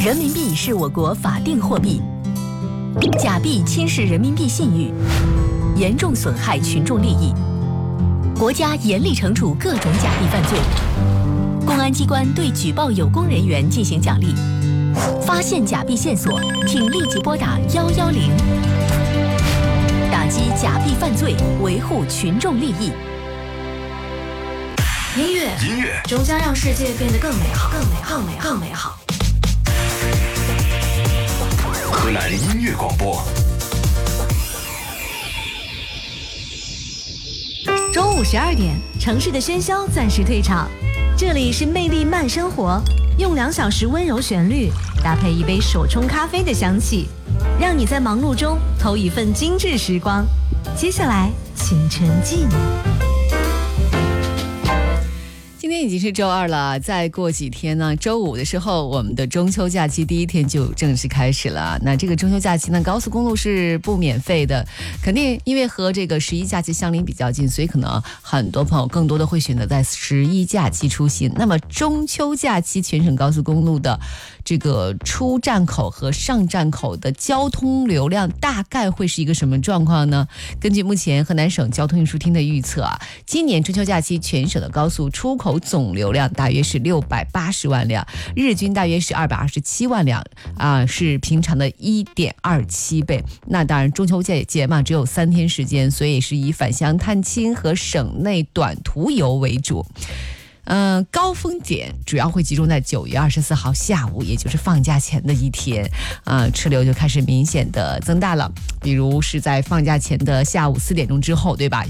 人民币是我国法定货币，假币侵蚀人民币信誉，严重损害群众利益。国家严厉惩处各种假币犯罪，公安机关对举报有功人员进行奖励。发现假币线索，请立即拨打110，打击假币犯罪，维护群众利益。 音乐终将让世界变得更美好，更美好，更美好，更美好。 河南音乐广播。 中午12点，城市的喧嚣暂时退场，这里是魅力慢生活，用2小时温柔旋律搭配一杯手冲咖啡的香气，让你在忙碌中偷一份精致时光。接下来，请沉浸。 今天已经是周2了，再过几天呢，周5的时候，我们的中秋假期第一天就正式开始了。那这个中秋假期呢，高速公路是不免费的，肯定因为和这个11假期相邻比较近，所以可能很多朋友更多的会选择在11假期出行。那么中秋假期全省高速公路的这个出站口和上站口的交通流量大概会是一个什么状况呢？根据目前河南省交通运输厅的预测啊，今年中秋假期全省的高速出口总流量大约是680万辆，日均大约是227万辆是平常的1.27倍。那当然中秋节嘛，只有3天时间，所以是以返乡探亲和省内短途游为主。高峰点主要会集中在9月24号下午，也就是放假前的一天车流就开始明显的增大了。比如是在放假前的下午4点钟之后，对吧？